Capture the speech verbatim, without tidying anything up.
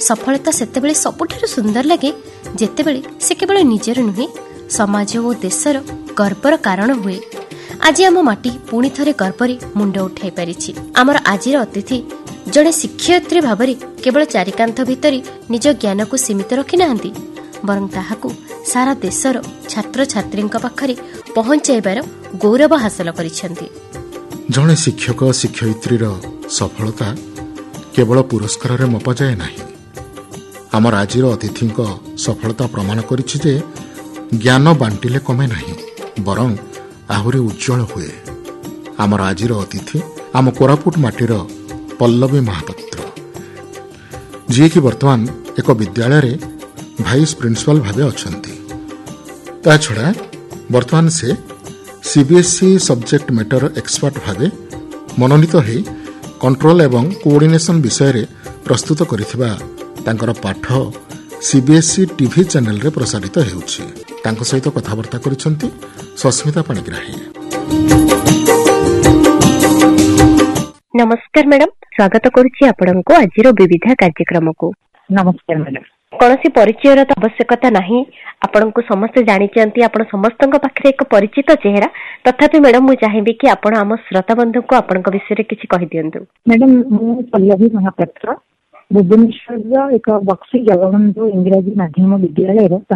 सफलता सेतेबेले सबुठारु सुंदर लगे जेतेबेले से केवल निजर नुहे समाज और देशर गर्वर कारण हुए। आज आम माटी पुणी थरे गर्वरे मुंड उठाई पारिछि। आमर आजिर अतिथि जड़े शिक्षयित्री भाव केवल चारिकांथ भितर निज ज्ञान को सीमित रखि नाहांती, बरं ताहाकु सारा देशर छात्र छात्री पाखरे पहुंचाइबार गौरव हासिल करिसेंती। जड़े शिक्षक शिक्षयित्रीर सफलता केवल पुरस्कार रे मपा जाए नहीं। आमर आजिर अतिथि सफलता प्रमाण करिछि जे ज्ञान बांटिले कमे नहीं, बरं आहुरी उज्जवल हुए। आमर आजिर अतिथि आम कोरापुट माटीर पल्लवी महापात्र, जी कि वर्तमान एक विद्यालय रे भाइस प्रिंसिपल भावे अछंती। ता छड़ा वर्तमान से सीबीएसई सब्जेक्ट मैटर एक्सपर्ट भावे मनोनीत हो कंट्रोल एवं कोऑर्डिनेशन विषय रे प्रस्तुत करिथिबा तांकर पाठ सीबीएसई टीवी चैनल रे प्रसारित हेउछि। तांको सहित कथावार्ता करिसंती सस्मिता पाणिग्राही। नमस्कार मैडम, स्वागत करुछि आपनको आजिर विविध कार्यक्रम को। नमस्कार मैडम। कौनसी परिचयर आवश्यकता नहीं, आपनको समस्त जानिचंती, आपण समस्तଙ୍କ पाखरे एक परिचित चेहरा। तथापि मैडम मु चाहिबी कि आपण आम श्रोता बंधु को आपनक विषय रे किछि कहि दियंतु। मैडम मु पल्लवी महापात्र भुवनेश्वर एक बक्सी जगबंधु इंग्रजी माध्यम विद्यालय